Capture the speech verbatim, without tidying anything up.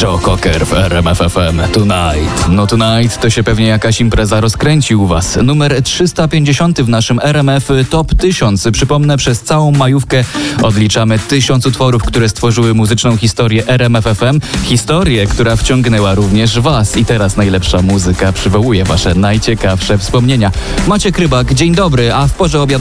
Joe Cocker w R M F F M. Tonight. No Tonight to się pewnie jakaś impreza rozkręci u was. Numer trzysta pięćdziesiąty w naszym R M F Top tysiąc. Przypomnę, przez całą majówkę odliczamy tysiąc utworów, które stworzyły muzyczną historię R M F F M. Historię, która wciągnęła również was. I teraz najlepsza muzyka przywołuje wasze najciekawsze wspomnienia. Maciek Rybak, dzień dobry, a w porze obiadowej